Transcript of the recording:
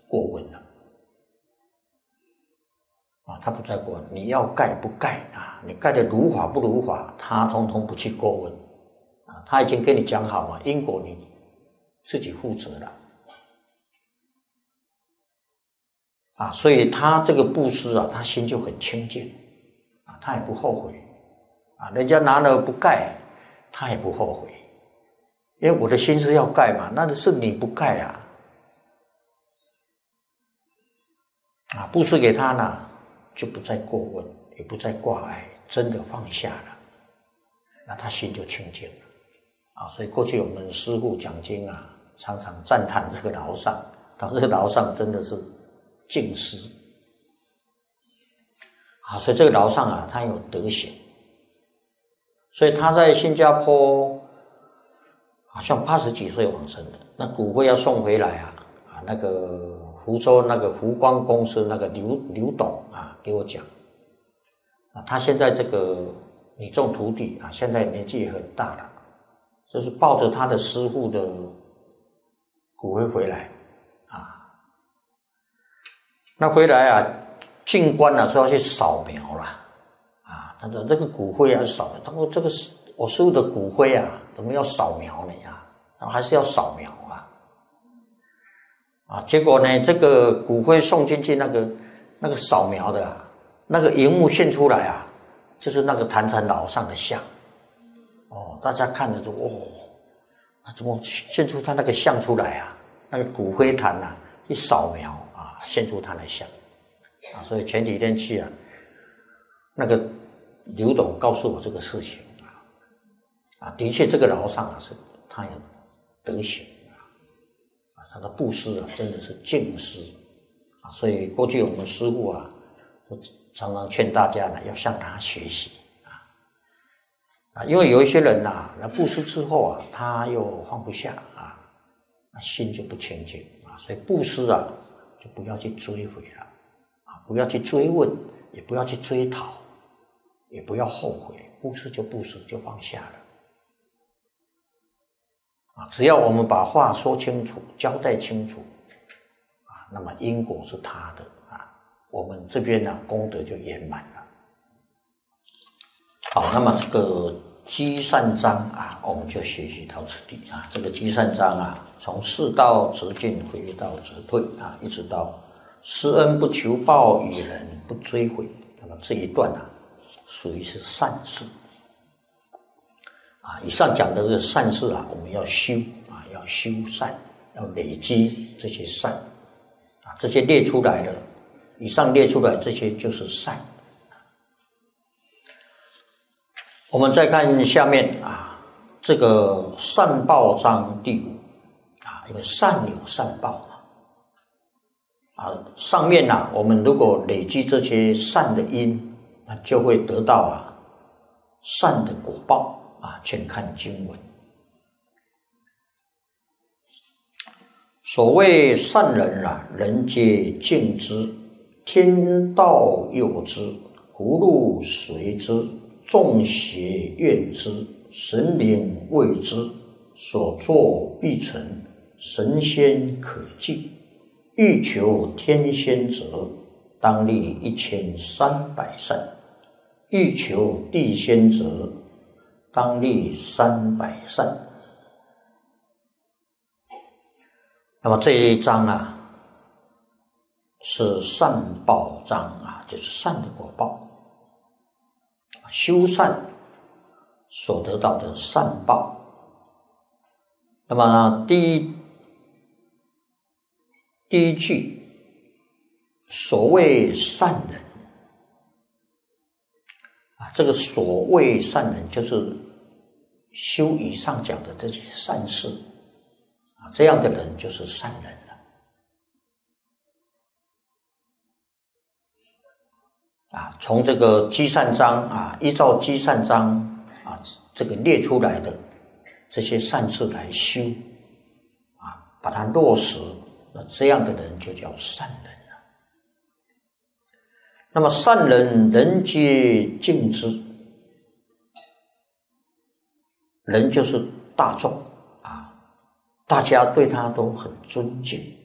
过问了。他不再过问，你要盖不盖你盖的如法不如法，他通通不去过问他已经跟你讲好了，因果你自己负责了所以他这个布施他心就很清净他也不后悔人家拿了不盖，他也不后悔，因为我的心是要盖嘛，那是你不盖布施给他呢，就不再过问，也不再挂碍，真的放下了，那他心就清净了所以过去我们师父讲经常常赞叹这个老上，这个老上真的是净师所以这个老上他有德行，所以他在新加坡好像80几岁往生的，那骨灰要送回来那个福州那个福光公司那个刘董给我讲他现在这个女众徒弟现在年纪也很大了，就是抱着他的师父的骨灰回来那回来进关说要去扫描了他说这个骨灰要扫描，他说这个是我师父的骨灰怎么要扫描呢还是要扫描结果呢这个骨灰送进去那个扫描的那个荧幕现出来就是那个坛禅老上的像大家看着说怎么现出他那个像出来那个骨灰坛去扫描现出他的像所以前几天去那个刘董告诉我这个事情的确这个老上是他有德行他的布施真的是净施所以过去我们师父常常劝大家要向他学习因为有一些人那布施之后他又放不下心就不清净所以布施就不要去追回了不要去追问，也不要去追讨，也不要后悔，布施就布施，就放下了只要我们把话说清楚，交代清楚那么因果是他的我们这边功德就圆满了。好，那么这个积善章我们就学习到此地这个积善章从世道则进，回道则退一直到施恩不求报，与人不追悔。那么这一段属于是善事以上讲的这个善事我们要修要修善，要累积这些善这些列出来的，以上列出来这些就是善。我们再看下面这个善报章第5因为善有善报上面我们如果累积这些善的因，那就会得到善的果报请看经文。所谓善人人皆敬之，天道佑之，福禄随之，众邪怨之，神灵畏之，所作必成，神仙可敬。欲求天仙者，当立1300善；欲求地仙者，当立300善。那么这一章是善报章就是善的果报，修善所得到的善报。那么第一句，所谓善人这个所谓善人就是修以上讲的这些善事这样的人就是善人了从这个积善章依照积善章这个列出来的这些善事来修把它落实，那这样的人就叫善人了。那么善人人皆敬之，人就是大众大家对他都很尊敬